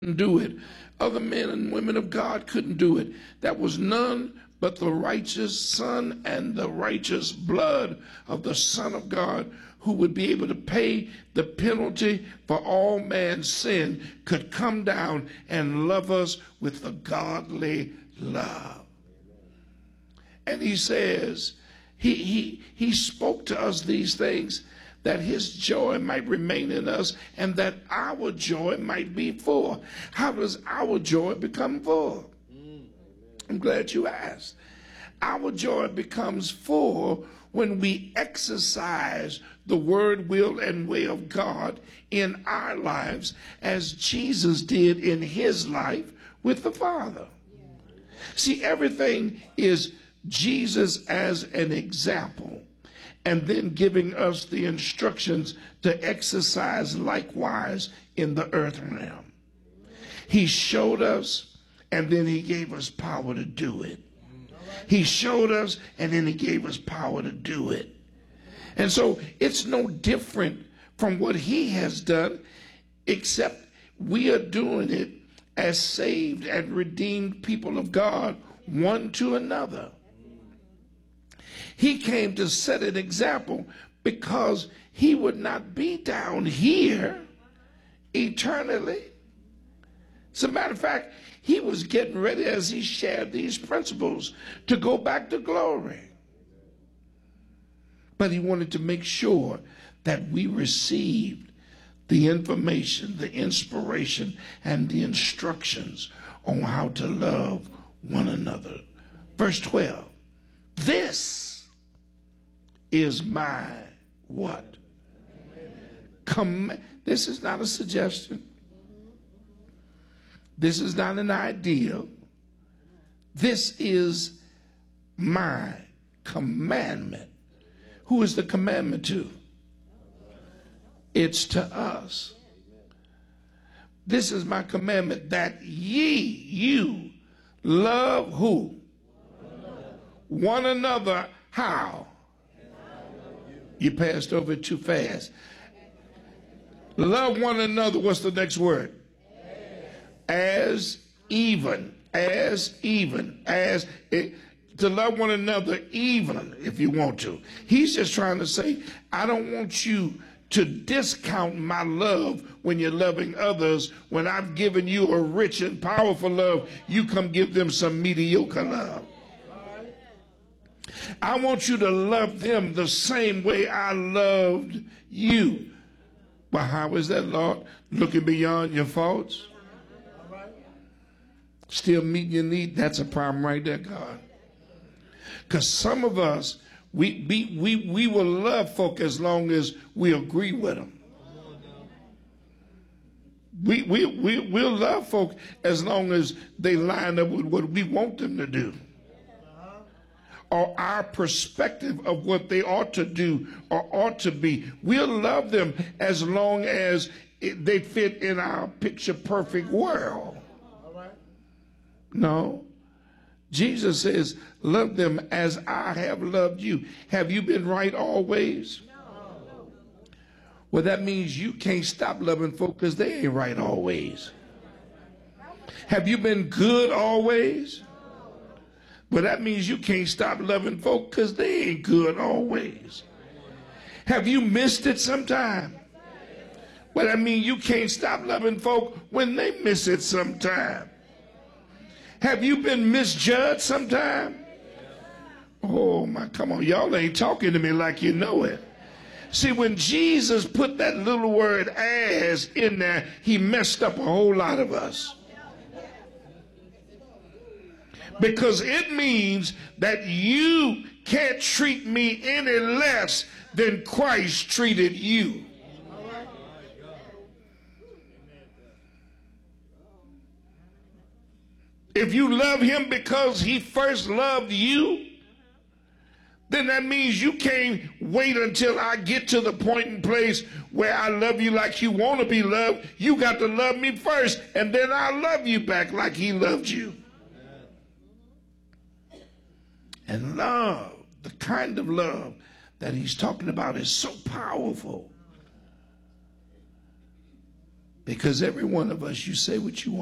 do it. Other men and women of God couldn't do it. That was none but the righteous Son and the righteous blood of the Son of God, who would be able to pay the penalty for all man's sin, could come down and love us with a godly love. And he says, he spoke to us these things that his joy might remain in us and that our joy might be full. How does our joy become full? I'm glad you asked. Our joy becomes full when we exercise the word, will, and way of God in our lives as Jesus did in his life with the Father. See, everything is Jesus as an example, and then giving us the instructions to exercise likewise in the earth realm. He showed us, and then he gave us power to do it. He showed us, and then he gave us power to do it. And so it's no different from what he has done, except we are doing it as saved and redeemed people of God, one to another. He came to set an example because he would not be down here eternally. As a matter of fact, he was getting ready, as he shared these principles, to go back to glory. But he wanted to make sure that we received the information, the inspiration, and the instructions on how to love one another. Verse 12, this is my what? This is not a suggestion. This is not an ideal. This is my commandment. Who is the commandment to? It's to us. This is my commandment, that you love who? One another. How? You passed over it too fast. Love one another. What's the next word? As even. To love one another even if you want to. He's just trying to say, I don't want you to discount my love when you're loving others. When I've given you a rich and powerful love, you come give them some mediocre love. I want you to love them the same way I loved you. Well, how is that, Lord? Looking beyond your faults? Still meeting your need? That's a problem right there, God. Because some of us, we will love folk as long as we agree with them. We'll love folk as long as they line up with what we want them to do, or our perspective of what they ought to do or ought to be. We'll love them as long as they fit in our picture-perfect world. No. Jesus says, love them as I have loved you. Have you been right always? No. Well, that means you can't stop loving folk because they ain't right always. Have you been good always? Well, that means you can't stop loving folk because they ain't good always. Have you missed it sometime? Well, that means you can't stop loving folk when they miss it sometime. Have you been misjudged sometime? Oh, my, come on. Y'all ain't talking to me like you know it. See, when Jesus put that little word as in there, he messed up a whole lot of us. Because it means that you can't treat me any less than Christ treated you. If you love him because he first loved you, then that means you can't wait until I get to the point and place where I love you like you want to be loved. You got to love me first, and then I'll love you back like he loved you. And love, the kind of love that he's talking about, is so powerful. Because every one of us, you say what you want.